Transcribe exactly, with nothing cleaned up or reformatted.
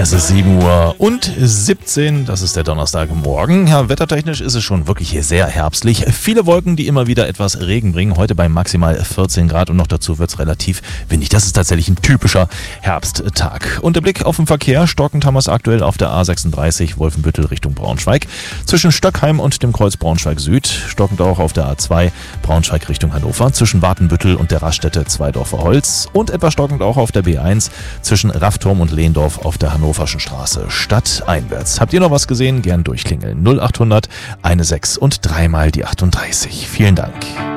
Es ist sieben Uhr und siebzehn, das ist der Donnerstagmorgen. Ja, wettertechnisch ist es schon wirklich sehr herbstlich. Viele Wolken, die immer wieder etwas Regen bringen. Heute bei maximal vierzehn Grad und noch dazu wird es relativ windig. Das ist tatsächlich ein typischer Herbsttag. Und der Blick auf den Verkehr. Stockend haben wir es aktuell auf der A sechsunddreißig Wolfenbüttel Richtung Braunschweig. Zwischen Stöckheim und dem Kreuz Braunschweig Süd. Stockend auch auf der A zwei Braunschweig Richtung Hannover. Zwischen Watenbüttel und der Raststätte Zweidorfer Holz. Und etwas stockend auch auf der B eins zwischen Raffturm und Lehndorf auf der Hannoverschen Straße stadteinwärts. Habt ihr noch was gesehen? Gern durchklingeln. null achthundert sechzehn und dreimal die achtunddreißig. Vielen Dank.